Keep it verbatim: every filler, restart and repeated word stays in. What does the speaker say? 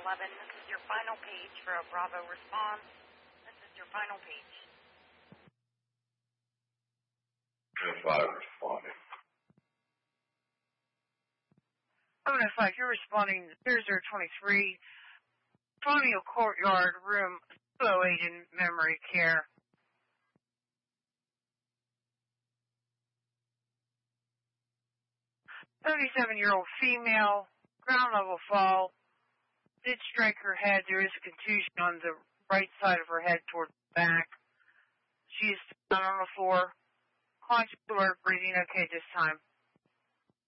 eleven. This is your final page for a Bravo response. This is your final page. five responding. Oh, no, five, you're responding zero zero twenty-three, Colonial Courtyard, room two oh eight in memory care. thirty-seven-year-old female, ground level fall, did strike her head. There is a contusion on the right side of her head towards the back. She is down on the floor. Conscious, alert, breathing okay this time.